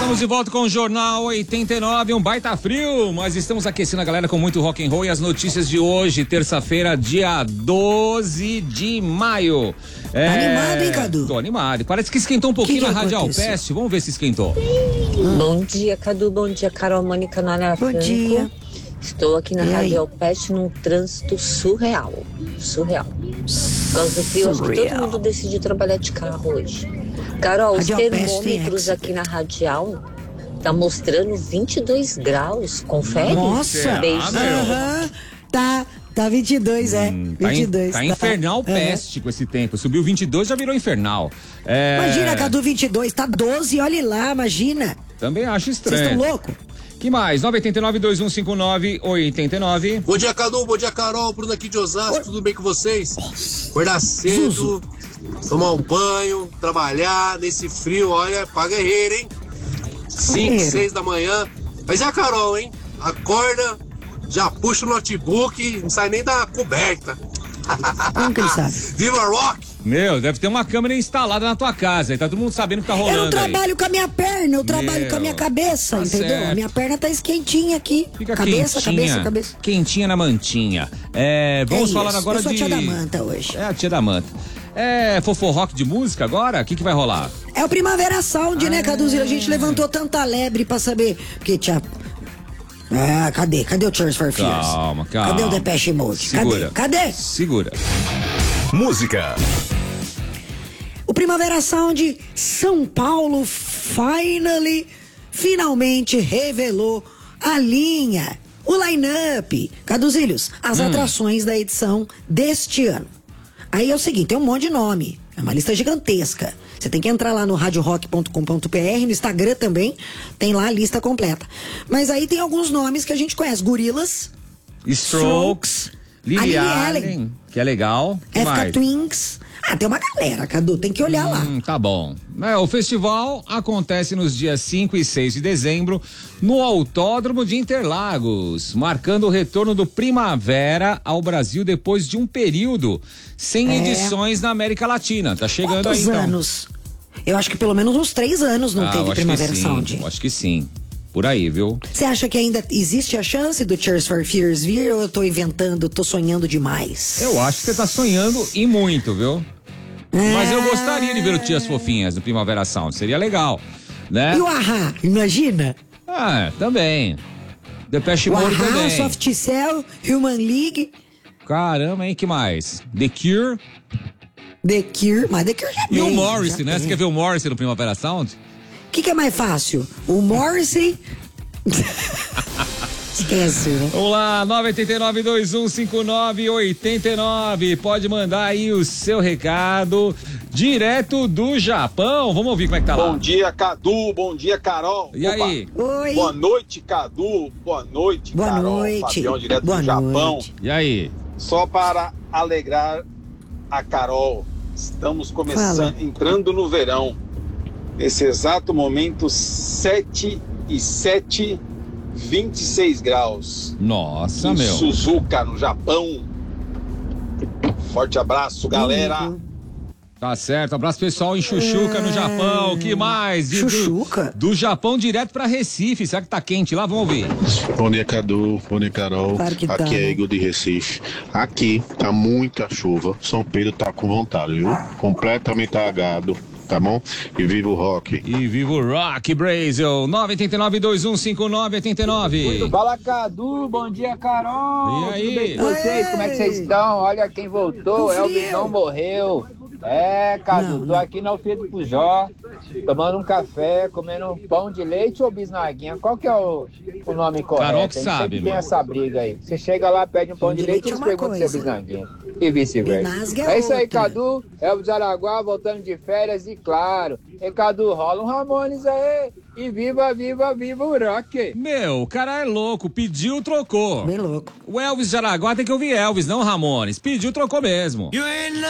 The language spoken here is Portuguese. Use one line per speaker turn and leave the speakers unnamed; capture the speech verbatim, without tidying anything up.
Estamos de volta com o Jornal oitenta e nove, um baita frio, mas estamos aquecendo a galera com muito rock and roll e as notícias de hoje, terça-feira, dia doze de maio. É...
Tá animado, hein, Cadu?
Tô animado. Parece que esquentou um pouquinho
que que
na Rádio
aconteceu?
Alpeste. Vamos ver se esquentou.
Bom dia, Cadu. Bom dia, Carol, Mônica, Nara
Bom
Franco.
dia.
Estou aqui na
E aí?
Rádio Alpeste num trânsito surreal. Surreal. Por causa do frio, acho que todo
Surreal.
mundo decidiu trabalhar de carro hoje. Carol, os
Rádio Alpeste
termômetros
tem
aqui na Radial tá mostrando vinte e dois graus. Confere?
Nossa!
Beijo.
meu.
Aham. Tá, tá vinte e dois, é.
Hum, tá,
vinte e
in-
dois.
tá infernal
É.
peste com esse tempo. Subiu vinte e dois, já virou infernal. É...
Imagina, Cadu, vinte e dois, tá doze, olha lá, imagina.
Também acho
Vocês
estranho.
estão loucos?
Que mais? nove oito nove, dois um cinco nove, oito nove.
Bom dia, Cadu. Bom dia, Carol. Bruno aqui de Osasco. Tudo bem com vocês? Acordar cedo,
Zuzu.
tomar um banho, trabalhar nesse frio, olha, pra guerreiro, hein? cinco,
Guerreiro.
seis da manhã. Mas é a Carol, hein? Acorda, já puxa o notebook, não sai nem da coberta.
Como que ele sabe?
Viva Rock!
Meu, deve ter uma câmera instalada na tua casa e tá todo mundo sabendo que tá
Eu
rolando
não trabalho com a minha perna, eu trabalho
Meu,
com a minha cabeça,
tá
entendeu?
certo.
A minha perna tá esquentinha aqui.
Fica
cabeça,
quentinha,
cabeça, cabeça.
quentinha na mantinha. É, vamos
É
falar
isso,
agora
eu sou a
de...
tia da Manta hoje.
É a tia da Manta. É foforrock de música agora? O que que vai rolar?
É o Primavera Sound, né, Caduzinho? A gente levantou tanta lebre pra saber. Porque tinha. Ah, cadê? Cadê o Tears for Fears?
Calma, calma.
Cadê o Depeche Mode?
Segura.
Cadê? Cadê?
Segura.
Música.
O Primavera Sound São Paulo finally, finalmente revelou a linha, o line-up. Caduzilhos, as atrações da edição deste ano. Aí é o seguinte, tem um monte de nome, é uma lista gigantesca. Você tem que entrar lá no radio rock ponto com ponto b r, no Instagram também, tem lá a lista completa. Mas aí tem alguns nomes que a gente conhece, Gorillaz,
Strokes, Lily
a Lily
Allen,
Allen,
que é legal. Que
F K
mais?
Twins. Ah, tem uma galera, Cadu, tem que olhar lá.
Hum, tá bom. É, o festival acontece nos dias cinco e seis de dezembro no Autódromo de Interlagos, marcando o retorno do Primavera ao Brasil depois de um período sem
É.
edições na América Latina. Tá chegando
Quantos
aí então.
anos? Eu acho que pelo menos uns três anos não
Ah, eu
teve
acho que
Primavera
sim,
Sound.
eu acho que sim. Por aí, viu?
Você acha que ainda existe a chance do Tears for Fears vir ou eu tô inventando, tô sonhando demais?
Eu acho que você tá sonhando e muito, viu? Mas eu gostaria de ver o Tias Fofinhas no Primavera Sound, seria legal, né?
E o Ahá, imagina?
Ah, também. Depeche
O
Mode
Ahá,
também.
Soft Cell, Human League,
Caramba, hein, que mais? The Cure
The Cure, mas The Cure já
e
tem,
o Morrissey,
já
né?
tem.
Você quer ver o Morrissey no Primavera Sound?
O que, que é mais fácil? O Morrissey... Esquece, né?
Vamos lá, nove oito nove, dois um cinco nove, oito nove. Pode mandar aí o seu recado direto do Japão. Vamos ouvir como é que tá lá.
Bom dia, Cadu. Bom dia, Carol.
E aí?
Oi.
Boa noite, Cadu. Boa noite,
Boa
Carol.
noite.
Fabião, direto
Boa
do Japão.
noite.
E aí?
Só para alegrar a Carol, estamos começando,
Fala.
entrando no verão. Nesse exato momento, sete e sete, vinte e seis graus.
Nossa,
em
meu.
Suzuka, no Japão. Forte abraço, galera.
Tá certo, abraço pessoal em Chuchuca, no Japão. Que mais? De- do-
Chuchuca?
Do, Japão direto pra Recife. Será que tá quente lá? Vamos ouvir.
Bom dia, Cadu. Bom dia, Carol.
Claro que
Aqui
tá,
é
né?
Igor de Recife. Aqui tá muita chuva. São Pedro tá com vontade, viu? Completamente alagado, tá bom? E viva o rock.
E viva o Rock Brasil. nove oito nove, dois um cinco nove, oito nove.
Fala, Cadu, bom dia, Carol.
E aí?
Tudo bem com vocês? Como é que vocês estão? Olha quem voltou,
Com
Elvis
frio.
não morreu. É, Cadu,
Não,
tô aqui na Alfredo Pujó, tomando um café, comendo um pão de leite ou bisnaguinha. Qual que é o, o nome correto?
Carol que
A gente
sabe,
sempre tem
mano.
essa briga aí. Você chega lá, pede um pão,
Pão
de
de
leite e
leite é
eles
uma
perguntam se é
coisa.
bisnaguinha. E vice-versa.
Bisnaga é
É isso aí,
outra.
Cadu. Elvis Araguá voltando de férias e claro. E Cadu, rola um Ramones aí. E viva, viva, viva o rock.
Meu, o cara é louco. Pediu, trocou.
Bem louco.
O Elvis de Araguá tem que ouvir Elvis, não Ramones. Pediu, trocou mesmo.